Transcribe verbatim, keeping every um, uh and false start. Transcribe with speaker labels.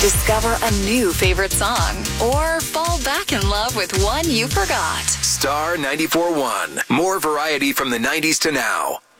Speaker 1: discover a new favorite song, or fall back in love with one you forgot.
Speaker 2: Star ninety-four point one. More variety from the nineties to now.